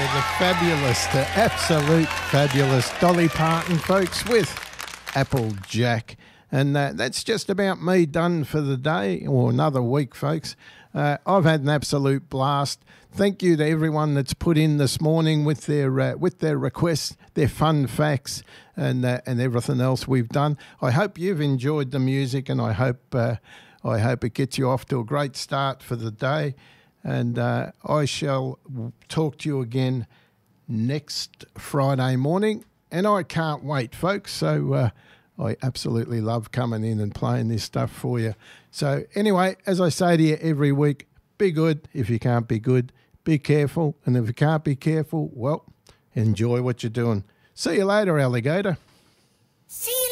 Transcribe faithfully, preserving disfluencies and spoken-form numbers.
the fabulous, the absolute fabulous Dolly Parton, folks, with Applejack. And uh, that's just about me done for the day, or another week, folks. Uh, I've had an absolute blast. Thank you to everyone that's put in this morning with their uh, with their requests, their fun facts, and uh, and everything else we've done. I hope you've enjoyed the music, and I hope uh, I hope it gets you off to a great start for the day. And uh, I shall talk to you again next Friday morning, and I can't wait, folks. So uh, I absolutely love coming in and playing this stuff for you. So anyway, as I say to you every week, be good. If you can't be good, be careful. And if you can't be careful, well, enjoy what you're doing. See you later, alligator. See